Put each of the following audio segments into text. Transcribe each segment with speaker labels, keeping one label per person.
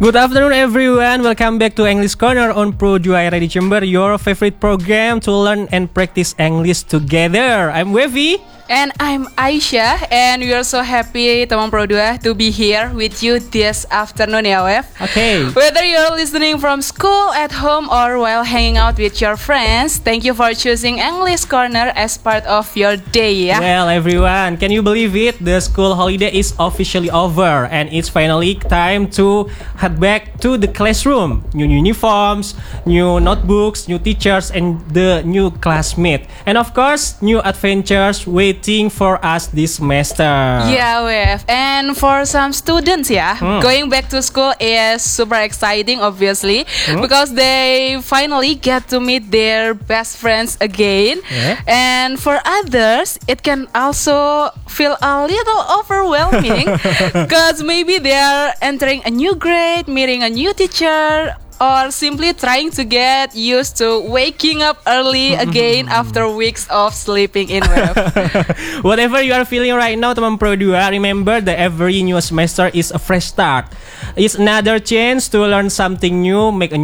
Speaker 1: Good afternoon, everyone. Welcome back to English Corner on Pro 2 Radio Jember, your favorite program to learn and practice English together. I'm Wevi.
Speaker 2: And I'm Aisyah, and we are so happy, teman Pro 2, to be here with you this afternoon, ya, Wev.
Speaker 1: Okay.
Speaker 2: Whether you're listening from school, at home, or while hanging out with your friends, thank you for choosing English Corner as part of your day, ya.
Speaker 1: Well, everyone, can you believe it? The school holiday is officially over, and it's finally time to head back to the classroom. New uniforms, new notebooks, new teachers, and the new classmate. And of course, new adventures waiting for us this semester.
Speaker 2: Yeah, Wev. And for some students, going back to school is super exciting, obviously, because they finally get to meet their best friends again.
Speaker 1: Yeah.
Speaker 2: And for others, it can also feel a little overwhelming because maybe they are entering a new grade, meeting a new teacher, or simply trying to get used to waking up early again after weeks of sleeping in web.
Speaker 1: Whatever you are feeling right now, teman Pro 2, remember that every new semester is a fresh start. It's another chance to learn something new, make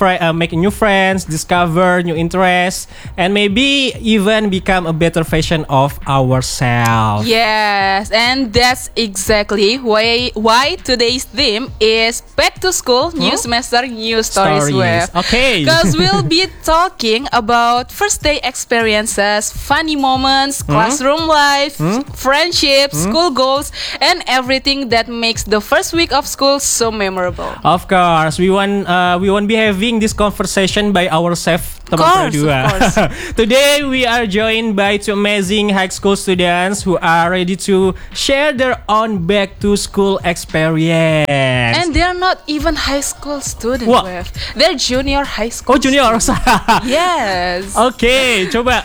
Speaker 1: new friends, discover new interests, and maybe even become a better version of ourselves.
Speaker 2: Yes, and that's exactly why today's theme is back to school, new semester, new stories. Web.
Speaker 1: Okay.
Speaker 2: Because we'll be talking about first day experiences, funny moments, classroom life, friendships, school goals, and everything that makes the first week of school so memorable.
Speaker 1: Of course, we won't be having this conversation by ourselves, teman Pro 2. Today we are joined by two amazing high school students who are ready to share their own back to school experience.
Speaker 2: And they're not even high school students,
Speaker 1: What?
Speaker 2: Web. They're junior high school.
Speaker 1: Oh, junior.
Speaker 2: Yes.
Speaker 1: Okay, coba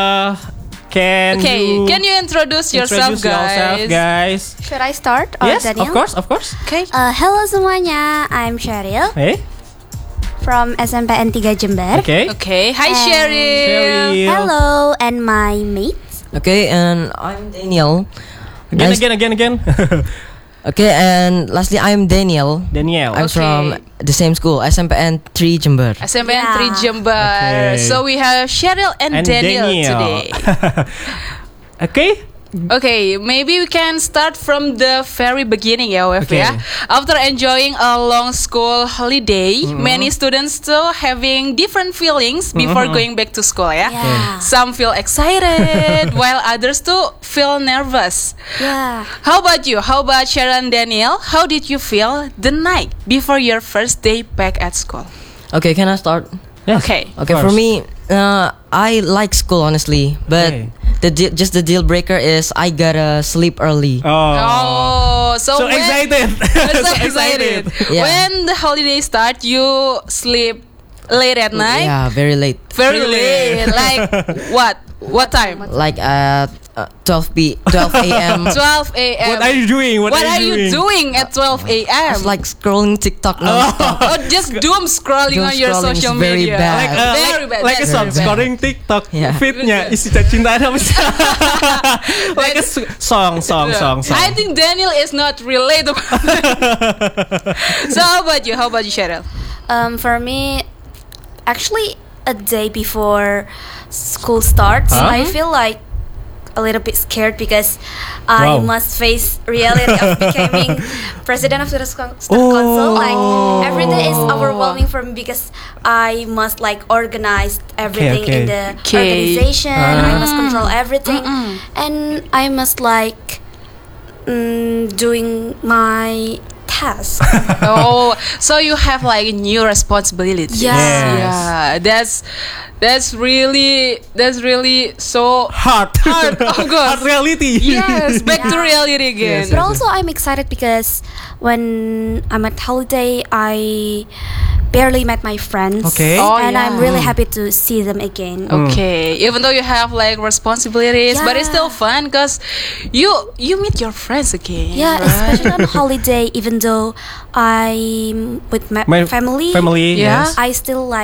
Speaker 1: can
Speaker 2: you introduce yourself,
Speaker 1: guys?
Speaker 3: Should I start? Or
Speaker 1: Yes,
Speaker 3: Daniel?
Speaker 1: of course.
Speaker 2: Okay.
Speaker 3: Hello semuanya, I'm Cheryl
Speaker 1: Hey,
Speaker 3: from SMPN 3 Jember.
Speaker 1: okay.
Speaker 2: Okay. Hi,
Speaker 3: And
Speaker 2: Cheryl.
Speaker 3: Hello, and my mates.
Speaker 4: Okay, and I'm Daniel.
Speaker 1: Again.
Speaker 4: Okay, and lastly, I'm Daniel.
Speaker 1: Daniel.
Speaker 4: I'm
Speaker 2: Okay.
Speaker 4: from the same school, SMPN 3 Jember.
Speaker 2: SMPN 3
Speaker 3: Yeah.
Speaker 2: Jember.
Speaker 1: Okay.
Speaker 2: So we have Cheryl and Daniel today.
Speaker 1: Okay.
Speaker 2: Okay, maybe we can start from the very beginning, ya, Wev,
Speaker 1: Okay.
Speaker 2: ya. After enjoying a long school holiday, many students still having different feelings before going back to school, ya.
Speaker 3: Yeah.
Speaker 2: Some feel excited, while others too feel nervous.
Speaker 3: Yeah.
Speaker 2: How about you? How about Sharon and Daniel? How did you feel the night before your first day back at school?
Speaker 4: Okay, can I start?
Speaker 1: Yes,
Speaker 2: Okay.
Speaker 1: of
Speaker 4: Okay, for
Speaker 1: course.
Speaker 4: me, I like school honestly, but
Speaker 1: Okay.
Speaker 4: the deal breaker is I gotta sleep early.
Speaker 2: Oh, so
Speaker 1: So
Speaker 2: when-
Speaker 1: excited.
Speaker 2: so excited.
Speaker 4: Yeah.
Speaker 2: When the holiday start, you sleep late at night?
Speaker 4: Yeah, very late.
Speaker 2: Very
Speaker 1: Really?
Speaker 2: late. Like what? What time?
Speaker 4: Like at 12 a.m.
Speaker 2: 12 a.m.
Speaker 1: What are you doing?
Speaker 2: What are you doing at 12
Speaker 4: I
Speaker 2: a.m.?
Speaker 4: was like scrolling TikTok nonstop.
Speaker 2: Oh, just doom scrolling
Speaker 4: Doom
Speaker 2: on your
Speaker 4: scrolling is
Speaker 2: social
Speaker 4: very
Speaker 2: media.
Speaker 4: bad.
Speaker 2: Very bad.
Speaker 1: Like a
Speaker 2: That's
Speaker 1: song,
Speaker 2: very bad.
Speaker 1: scoring TikTok
Speaker 4: Yeah.
Speaker 1: feednya isi cintaan apa sih? Like a song.
Speaker 2: I think Daniel is not relatable. So how about you? How about you, Cheryl?
Speaker 3: For me, actually, a day before school starts,
Speaker 1: Huh?
Speaker 3: I feel like a little bit scared because I
Speaker 1: Wow.
Speaker 3: must face reality of becoming president of the student council. Like every day is overwhelming for me because I must like organize everything in the
Speaker 2: Okay.
Speaker 3: organization. I must control everything, and I must like doing my task.
Speaker 2: Oh, so you have like new responsibilities.
Speaker 3: Yeah.
Speaker 2: Yeah, that's really so
Speaker 1: Hard.
Speaker 2: Hard, of course.
Speaker 1: Hard reality.
Speaker 2: yes, back to
Speaker 3: Yeah.
Speaker 2: reality again.
Speaker 3: But also I'm excited because when I'm at holiday, I barely met my friends.
Speaker 1: Okay.
Speaker 2: Oh,
Speaker 3: and
Speaker 2: yeah.
Speaker 3: I'm really happy to see them again.
Speaker 2: Okay, even though you have like responsibilities, but it's still
Speaker 3: Yeah.
Speaker 2: fun because you meet your friends again.
Speaker 3: Yeah,
Speaker 2: right?
Speaker 3: especially on holiday, even though I'm with my
Speaker 1: My
Speaker 3: family,
Speaker 1: Family.
Speaker 2: Yeah.
Speaker 1: Yes.
Speaker 3: I still like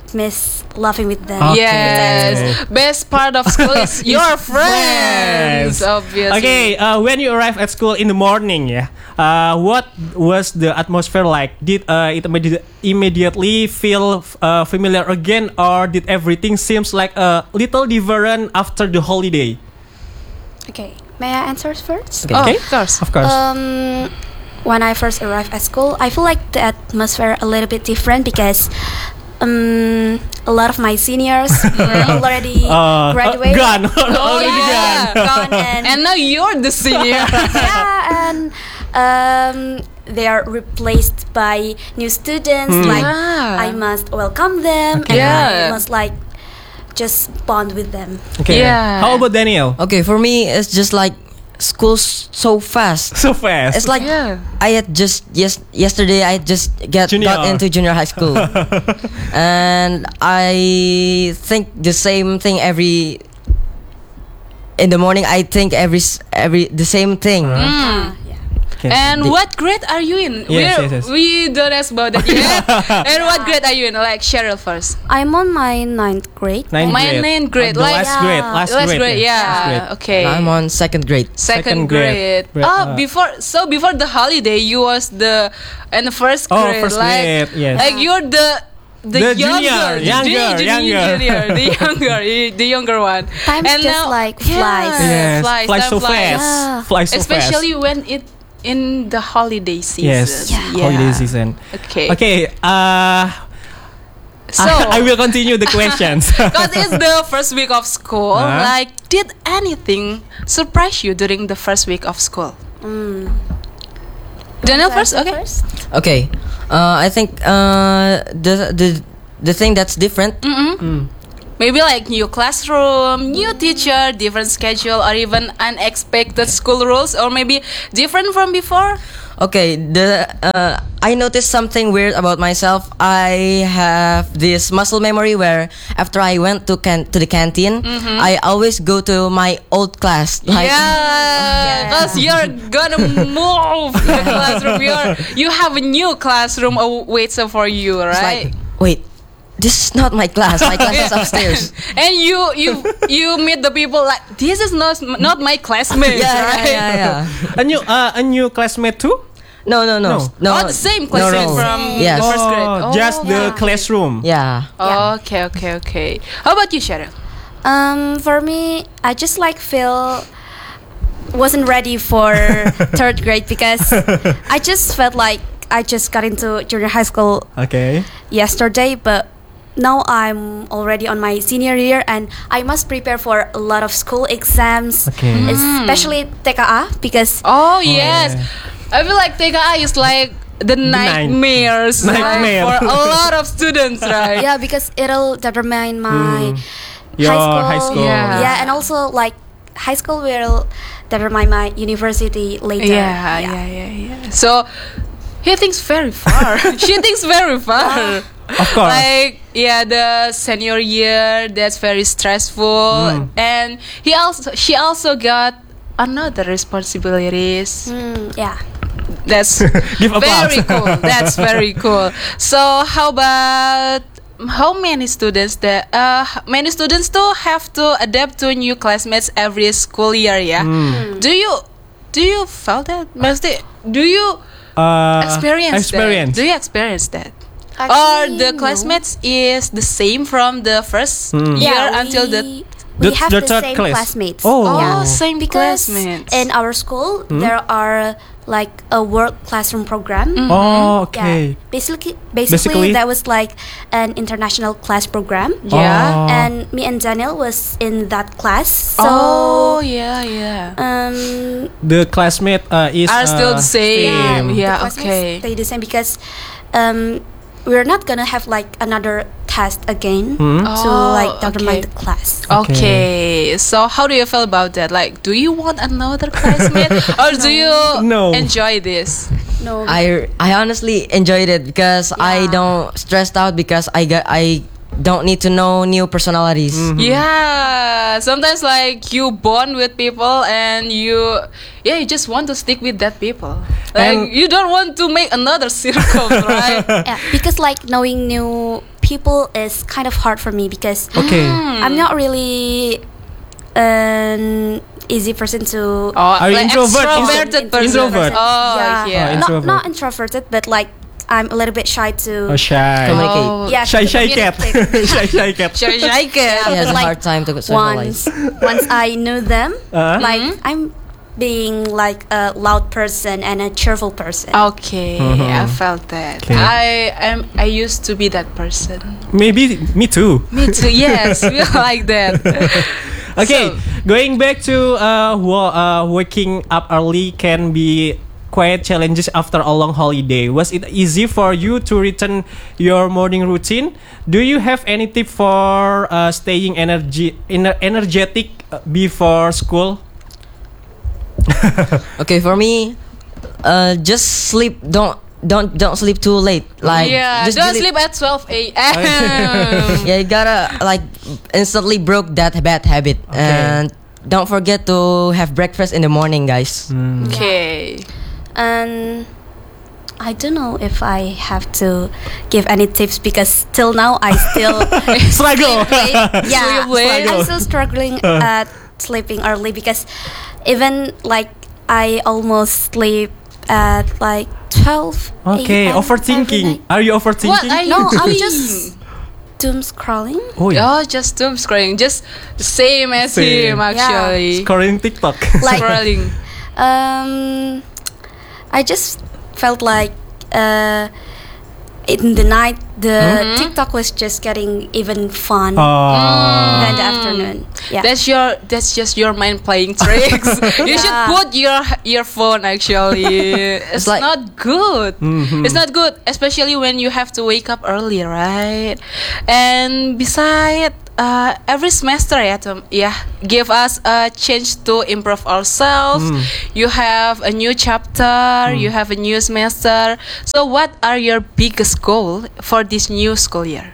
Speaker 3: miss laughing with them.
Speaker 1: Okay.
Speaker 2: Yes, best part of school is your friends, obviously.
Speaker 1: Okay, when you arrive at school in the morning, yeah, what was the atmosphere like? Did it immediately feel familiar again, or did everything seems like a little different after the holiday?
Speaker 3: Okay, may I answer first?
Speaker 2: Oh,
Speaker 1: Okay.
Speaker 2: of course.
Speaker 1: Of course.
Speaker 3: When I first arrived at school, I feel like the atmosphere a little bit different because a lot of my seniors were already graduated.
Speaker 1: Gone.
Speaker 2: Oh
Speaker 1: Already
Speaker 2: yeah,
Speaker 3: Gone
Speaker 2: and now you're the senior.
Speaker 3: yeah, and they are replaced by new students. Like
Speaker 2: Ah.
Speaker 3: I must welcome them,
Speaker 1: Okay.
Speaker 3: and
Speaker 2: Yeah.
Speaker 3: I must like just bond with them.
Speaker 1: Okay.
Speaker 2: Yeah.
Speaker 1: How about Daniel?
Speaker 4: Okay, for me, it's just like school's so fast.
Speaker 1: So fast.
Speaker 4: It's like
Speaker 2: Yeah.
Speaker 4: I had just yesterday I just got
Speaker 1: Junior.
Speaker 4: into junior high school, and I think the same thing every. In the morning, I think every the same thing.
Speaker 1: Uh-huh. Okay.
Speaker 2: And what grade are you in?
Speaker 1: Yes, yes, yes.
Speaker 2: We don't ask about that yet. And what grade are you in? Like Cheryl first.
Speaker 3: I'm on my 9th grade.
Speaker 1: Ninth
Speaker 2: My
Speaker 1: grade.
Speaker 2: ninth grade,
Speaker 1: The
Speaker 2: like-
Speaker 1: last grade.
Speaker 3: Yeah.
Speaker 1: Last grade.
Speaker 2: yeah.
Speaker 1: Last grade.
Speaker 2: Okay.
Speaker 4: I'm on second grade.
Speaker 2: Second
Speaker 1: grade.
Speaker 2: grade.
Speaker 1: Grade,
Speaker 2: Before the holiday, you was in the first
Speaker 1: Oh,
Speaker 2: grade.
Speaker 1: first
Speaker 2: like,
Speaker 1: grade, yes.
Speaker 2: Like you're the
Speaker 1: junior, younger.
Speaker 2: the younger one.
Speaker 3: Time just like flies.
Speaker 1: Yes.
Speaker 2: flies,
Speaker 1: Fly
Speaker 2: time
Speaker 1: so
Speaker 2: flies.
Speaker 1: fast.
Speaker 3: Yeah.
Speaker 1: Fly so
Speaker 2: Especially
Speaker 1: fast.
Speaker 2: when it in the holiday season.
Speaker 1: Yes.
Speaker 3: Yeah.
Speaker 1: Holiday season.
Speaker 2: Okay.
Speaker 1: Okay.
Speaker 2: So
Speaker 1: I will continue the questions.
Speaker 2: because it's the first week of school,
Speaker 1: Uh-huh.
Speaker 2: like, did anything surprise you during the first week of school? Daniel first, okay.
Speaker 4: Okay, I think the thing that's different.
Speaker 2: Maybe like new classroom, new teacher, different schedule, or even unexpected school rules, or maybe different from before.
Speaker 4: Okay, I noticed something weird about myself. I have this muscle memory where after I went to the canteen, I always go to my old class. Like,
Speaker 2: Yeah, because you're gonna move the classroom. You have a new classroom waits for you,
Speaker 4: it's
Speaker 2: right?
Speaker 4: like, wait, this is not my class. My class is upstairs.
Speaker 2: And you meet the people like, this is not my classmates, right?
Speaker 4: Yeah.
Speaker 1: A new classmate too?
Speaker 4: No.
Speaker 1: No.
Speaker 2: Oh, the same classmate from
Speaker 4: Yes.
Speaker 2: the first grade.
Speaker 1: Oh, just the
Speaker 3: yeah.
Speaker 1: classroom.
Speaker 4: Yeah.
Speaker 2: Okay. How about you, Cheryl?
Speaker 3: For me, I just like wasn't ready for third grade because I just felt like I just got into junior high school
Speaker 1: Okay.
Speaker 3: yesterday, but now I'm already on my senior year and I must prepare for a lot of school exams,
Speaker 1: Okay.
Speaker 3: especially TKA because
Speaker 2: Oh yes,
Speaker 1: yeah.
Speaker 2: I feel like TKA is like the nightmares like,
Speaker 1: Nightmare.
Speaker 2: for a lot of students, right?
Speaker 3: yeah, because it'll determine my
Speaker 1: Your high school.
Speaker 2: Yeah.
Speaker 3: Yeah, and also like high school will determine my university later.
Speaker 2: Yeah. So he thinks very far. She thinks very far.
Speaker 1: Of course.
Speaker 2: Like the senior year that's very stressful, and she also got another responsibilities.
Speaker 3: Yeah.
Speaker 2: That's
Speaker 1: Give applause.
Speaker 2: very cool. That's very cool. So how about how many students many students too have to adapt to new classmates every school year? Yeah. Do you felt that? Maksudnya, do you experience that? Do you experience that? Or
Speaker 3: Actually,
Speaker 2: the
Speaker 3: no.
Speaker 2: classmates is the same from the first year
Speaker 3: Yeah,
Speaker 2: until
Speaker 3: we have
Speaker 1: the
Speaker 3: the
Speaker 1: third
Speaker 3: same
Speaker 1: class.
Speaker 3: classmates.
Speaker 1: Oh.
Speaker 2: Oh, same
Speaker 3: Because
Speaker 2: classmates.
Speaker 3: in our school there are like a world classroom program.
Speaker 1: Oh, okay.
Speaker 3: Yeah. Basically,
Speaker 1: Basically?
Speaker 3: that was like an international class program.
Speaker 2: Yeah.
Speaker 1: Oh.
Speaker 3: And me and Daniel was in that class. So
Speaker 2: Oh yeah.
Speaker 1: The classmate is
Speaker 2: Are still the same. Yeah,
Speaker 3: the classmates
Speaker 2: okay.
Speaker 3: stay the same because we're not gonna have like another test again to like determine
Speaker 2: okay.
Speaker 3: the class.
Speaker 2: Okay, so how do you feel about that? Like, do you want another classmate, or do you
Speaker 1: No.
Speaker 2: enjoy this?
Speaker 3: No,
Speaker 4: I honestly enjoyed it because I
Speaker 3: Yeah.
Speaker 4: don't stressed out because I don't need to know new personalities.
Speaker 2: Yeah, sometimes like you bond with people and you just want to stick with that people. Like
Speaker 1: And-
Speaker 2: you don't want to make another circle, right?
Speaker 3: yeah, because like knowing new people is kind of hard for me because
Speaker 1: Okay.
Speaker 3: I'm not really an easy person to.
Speaker 1: Are you
Speaker 2: like
Speaker 1: introvert?
Speaker 2: extroverted person.
Speaker 1: Introvert.
Speaker 2: Oh, yeah.
Speaker 1: Oh, introvert.
Speaker 3: Not introverted, but like I'm a little bit shy to.
Speaker 1: Oh, shy.
Speaker 4: Communicate.
Speaker 2: Oh,
Speaker 3: Yeah,
Speaker 1: Shy,
Speaker 3: to
Speaker 1: shy cat.
Speaker 3: communicate.
Speaker 1: Shy cat.
Speaker 2: shy cat.
Speaker 3: Yeah,
Speaker 4: He has
Speaker 3: but
Speaker 4: a
Speaker 3: like
Speaker 4: hard time to socialize.
Speaker 3: once I know them,
Speaker 1: Uh-huh.
Speaker 3: like I'm being like a loud person and a cheerful person.
Speaker 2: Okay, I felt that.
Speaker 1: Okay.
Speaker 2: I used to be that person.
Speaker 1: Maybe me too.
Speaker 2: Me too. Yes, we are like that.
Speaker 1: Okay,
Speaker 2: So-
Speaker 1: going back to waking up early can be quite challenges after a long holiday. Was it easy for you to return your morning routine? Do you have any tip for staying energetic before school?
Speaker 4: Okay, for me, just sleep. Don't sleep too late. Like
Speaker 2: Yeah,
Speaker 4: just
Speaker 2: don't
Speaker 4: delete-
Speaker 2: sleep at 12 a.m.
Speaker 4: Yeah, you gotta like instantly broke that bad habit, and don't forget to have breakfast in the morning, guys.
Speaker 2: Okay.
Speaker 3: And I don't know if I have to give any tips because till now I still
Speaker 1: Struggle.
Speaker 3: yeah,
Speaker 2: Sleep late.
Speaker 3: I'm still struggling at sleeping early because even like I almost sleep at like 12
Speaker 1: Okay,
Speaker 3: a.m. every
Speaker 1: overthinking.
Speaker 3: night.
Speaker 1: Are you
Speaker 2: What
Speaker 1: overthinking?
Speaker 2: are you
Speaker 3: No, I'm
Speaker 2: doing?
Speaker 3: just doom scrolling.
Speaker 1: Oh yeah.
Speaker 2: Oh, just doom scrolling. Just the same as
Speaker 1: Same.
Speaker 2: him, actually.
Speaker 1: Scrolling TikTok.
Speaker 3: Like-
Speaker 2: Scrolling.
Speaker 3: I just felt like in the night the TikTok was just getting even fun than the afternoon. Yeah.
Speaker 2: That's just your mind playing tricks. You should
Speaker 3: Yeah.
Speaker 2: put your phone actually. It's
Speaker 4: like-
Speaker 2: not good. It's not good, especially when you have to wake up early, right? And beside every semester give us a chance to improve ourselves. You have a new chapter, you have a new semester. So what are your biggest goal for this new school year?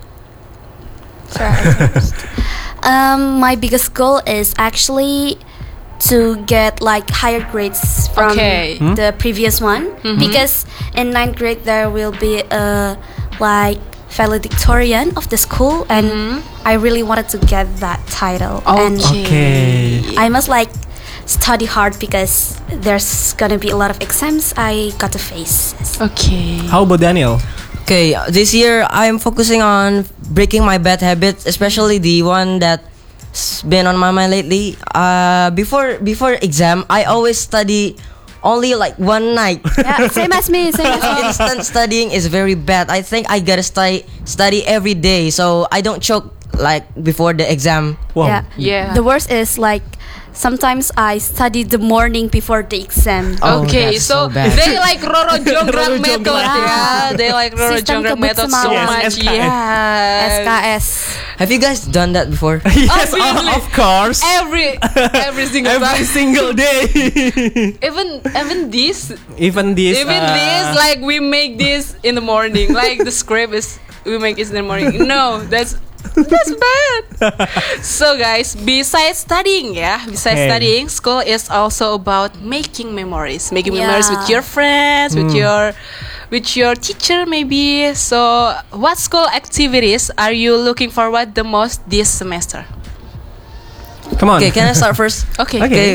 Speaker 3: My biggest goal is actually to get like higher grades from
Speaker 2: Okay.
Speaker 3: the previous one because in ninth grade there will be a like valedictorian of the school and I really wanted to get that title and
Speaker 1: Okay.
Speaker 3: I must like study hard because there's gonna be a lot of exams I got to face.
Speaker 2: Okay.
Speaker 1: How about Daniel?
Speaker 4: Okay, this year I'm focusing on breaking my bad habits, especially the one that's been on my mind lately. Before exam, I always study only like one night.
Speaker 3: Yeah, same as me.
Speaker 4: Instant studying is very bad. I think I gotta study every day so I don't choke like before the exam.
Speaker 1: Wow.
Speaker 3: Yeah.
Speaker 2: Yeah.
Speaker 3: The worst is like sometimes I study the morning before the exam.
Speaker 4: Oh,
Speaker 2: Okay,
Speaker 4: that's
Speaker 2: so
Speaker 4: so bad.
Speaker 2: they like Roro Jonggrang
Speaker 1: Roro
Speaker 2: method,
Speaker 1: Jonggrang.
Speaker 2: yeah. They like Roro
Speaker 3: Sistem
Speaker 2: Jonggrang
Speaker 3: kebut
Speaker 2: method so
Speaker 3: semangat.
Speaker 2: much,
Speaker 1: SKS.
Speaker 2: yeah.
Speaker 3: SKS.
Speaker 4: Have you guys done that before?
Speaker 1: Yes,
Speaker 2: Obviously.
Speaker 1: of course.
Speaker 2: Every single
Speaker 1: Every
Speaker 2: time.
Speaker 1: single day.
Speaker 2: Even this,
Speaker 1: Even this.
Speaker 2: like we make this in the morning. Like the script is we make it in the morning. No, that's bad. So guys, besides studying,
Speaker 1: Okay.
Speaker 2: studying, school is also about making memories with
Speaker 3: Yeah.
Speaker 2: your friends, with your teacher maybe. So what school activities are you looking forward the most this semester?
Speaker 1: Come on.
Speaker 4: Okay, can I start first?
Speaker 2: Okay.
Speaker 1: Okay.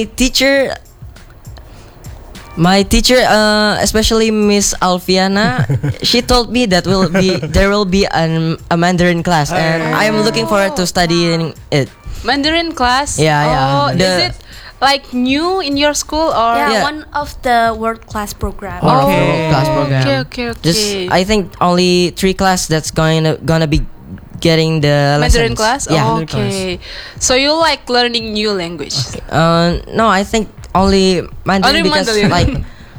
Speaker 4: My teacher, especially Miss Alfiana, she told me that there will be a Mandarin class, and I'm looking forward to studying it.
Speaker 2: Mandarin class.
Speaker 4: Yeah, yeah.
Speaker 2: Oh, is
Speaker 4: The-
Speaker 2: it like new in your school or?
Speaker 3: Yeah,
Speaker 4: Yeah.
Speaker 3: one of the world class program.
Speaker 1: Oh.
Speaker 4: Or
Speaker 1: Okay.
Speaker 4: a class program.
Speaker 2: Okay.
Speaker 4: Just I think only 3 class that's gonna be getting the
Speaker 2: Mandarin
Speaker 4: lessons.
Speaker 2: class.
Speaker 4: Yeah.
Speaker 2: Oh, okay. So you like learning new language?
Speaker 4: No, I think only Mandarin
Speaker 2: Only
Speaker 4: because
Speaker 2: Mandarin.
Speaker 4: like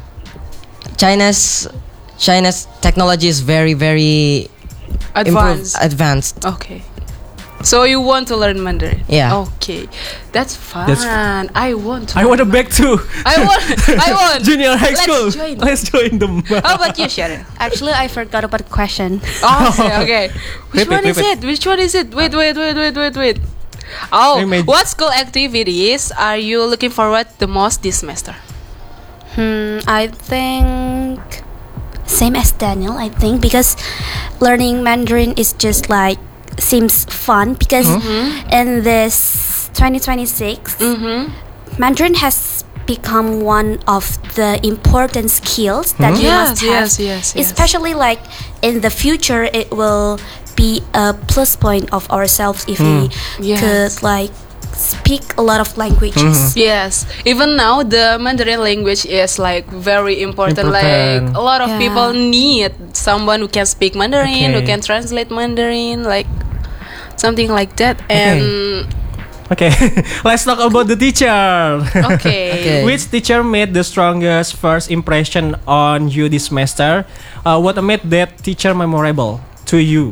Speaker 4: China's technology is very very advanced.
Speaker 2: Okay. So you want to learn Mandarin?
Speaker 4: Yeah.
Speaker 2: Okay, that's fun.
Speaker 1: That's-
Speaker 2: I want to.
Speaker 1: I want to back to
Speaker 2: I want.
Speaker 1: junior high
Speaker 2: Let's
Speaker 1: school.
Speaker 2: join.
Speaker 1: Let's join them.
Speaker 2: How about you, Sharon?
Speaker 3: Actually, I forgot about the question.
Speaker 2: Oh, okay. Which
Speaker 1: Repeat,
Speaker 2: one is
Speaker 1: repeat.
Speaker 2: it? Which one is it? Wait. Oh,
Speaker 1: Imagine-
Speaker 2: what school activities are you looking forward the most this semester?
Speaker 3: I think same as Daniel, I think, because learning Mandarin is just like seems fun because in this 2026, Mandarin has become one of the important skills that we must have.
Speaker 2: Yes.
Speaker 3: Especially like in the future, it will be a plus point of ourselves if we could like speak a lot of languages.
Speaker 2: Yes, even now the Mandarin language is like very important. Like a lot of
Speaker 3: Yeah.
Speaker 2: people need someone who can speak Mandarin, who
Speaker 1: Okay.
Speaker 2: can translate Mandarin, like something like that. And
Speaker 1: Okay, let's talk about the teacher.
Speaker 2: okay.
Speaker 1: Which teacher made the strongest first impression on you this semester? What made that teacher memorable to you?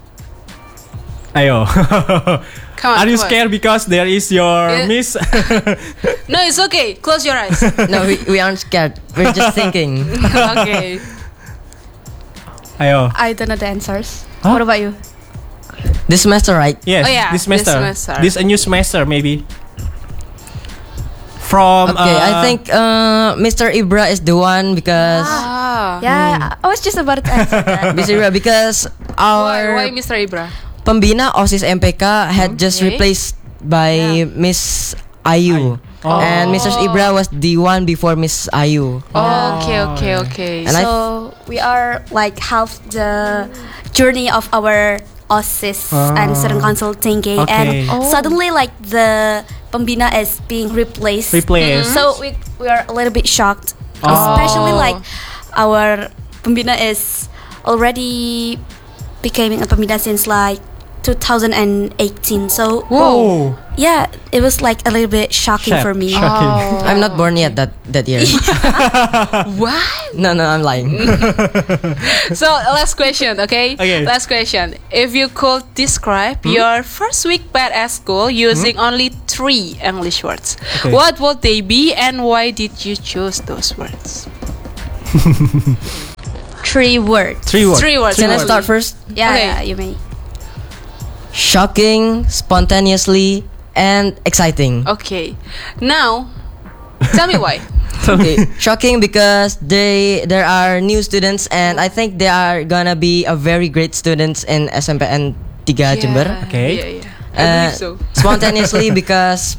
Speaker 1: Ayo.
Speaker 2: Come on,
Speaker 1: Are you
Speaker 2: come on.
Speaker 1: scared because there is your
Speaker 2: Yeah.
Speaker 1: miss?
Speaker 2: No, it's okay. Close your eyes.
Speaker 4: No, we aren't scared. We're just thinking.
Speaker 2: Okay.
Speaker 1: Ayo.
Speaker 3: I don't know the answers.
Speaker 1: Huh?
Speaker 3: What about you?
Speaker 4: This semester, right?
Speaker 1: Yes,
Speaker 2: Oh, yeah,
Speaker 1: this semester.
Speaker 2: this semester.
Speaker 1: This a new semester maybe. From
Speaker 4: Okay, I think Mr. Ibra is the one because
Speaker 3: Yeah, I was just about to answer that.
Speaker 4: Mr. Ibra because our
Speaker 2: Why Mr. Ibra?
Speaker 4: pembina OSIS MPK had just
Speaker 2: Okay.
Speaker 4: replaced by Miss Ayu.
Speaker 1: Oh.
Speaker 4: And Mr. Ibra was the one before Miss Ayu.
Speaker 2: Okay.
Speaker 4: And I
Speaker 3: So we are like half the journey of our OSIS and student council thinking,
Speaker 1: Okay.
Speaker 3: and suddenly like the pembina is being replaced. So we are a little bit shocked, especially like our pembina is already becoming a pembina since like 2018. So
Speaker 1: Oh,
Speaker 3: yeah, it was like a little bit shocking for me.
Speaker 1: Shocking.
Speaker 4: I'm not born yet that year.
Speaker 2: What?
Speaker 4: No, I'm lying.
Speaker 2: So last question, okay?
Speaker 1: Okay.
Speaker 2: Last question. If you could describe your first week back at school using only 3 English words,
Speaker 1: Okay.
Speaker 2: what would they be and why did you choose those words?
Speaker 3: 3 words.
Speaker 1: 3 words.
Speaker 2: 3 words.
Speaker 4: Can I
Speaker 2: only.
Speaker 4: start first?
Speaker 3: Yeah,
Speaker 2: Okay.
Speaker 3: yeah, you may.
Speaker 4: Shocking, spontaneously, and exciting.
Speaker 2: Okay. Now, tell me why.
Speaker 4: Okay, shocking because there are new students and I think they are gonna be a very great students in SMPN 3 Jember.
Speaker 1: Okay.
Speaker 2: Yeah. I believe so.
Speaker 4: Spontaneously because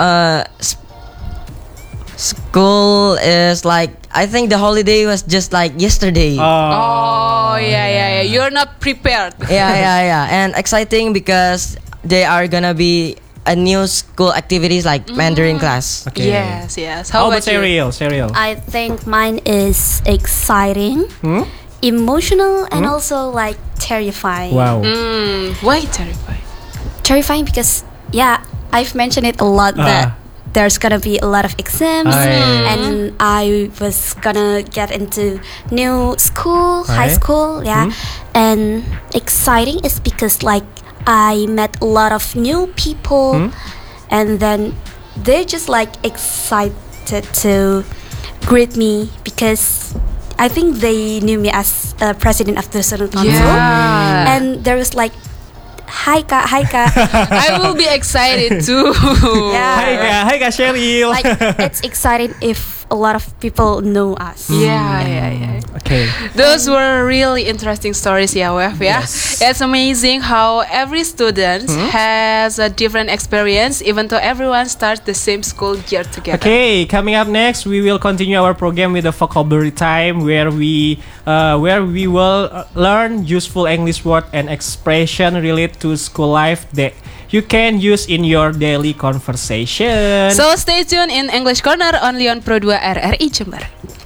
Speaker 4: school is like I think the holiday was just like yesterday.
Speaker 2: Oh, yeah. You're not prepared.
Speaker 4: Yeah. And exciting because they are gonna be a new school activities like Mandarin class.
Speaker 1: Okay.
Speaker 2: Yes.
Speaker 1: How
Speaker 2: How
Speaker 1: about
Speaker 2: about you?
Speaker 1: Serial?
Speaker 3: I think mine is exciting, emotional, and also like terrifying.
Speaker 1: Wow.
Speaker 2: Why terrified?
Speaker 3: Terrifying because I've mentioned it a lot that there's gonna be a lot of exams, and I was gonna get into new school, high school, and exciting is because like I met a lot of new people, and then they're just like excited to greet me because I think they knew me as president of the student council,
Speaker 2: Yeah.
Speaker 3: and there was like, hi kak.
Speaker 2: I will be excited too.
Speaker 1: Hi Kak Cheryl.
Speaker 3: Like it's exciting if a lot of people know us.
Speaker 2: Yeah.
Speaker 1: Okay.
Speaker 2: Those were really interesting stories, Wef.
Speaker 1: Yes.
Speaker 2: It's amazing how every student has a different experience, even though everyone starts the same school year together.
Speaker 1: Okay, coming up next, we will continue our program with the vocabulary time, where we will learn useful English word and expression related to school life that you can use in your daily conversation.
Speaker 2: So stay tuned in English Corner only on Pro 2 RRI Jember.